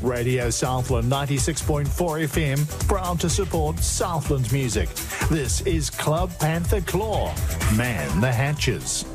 Radio Southland 96.4 FM, proud to support Southland music. This is Club Panther Claw. Man the hatches.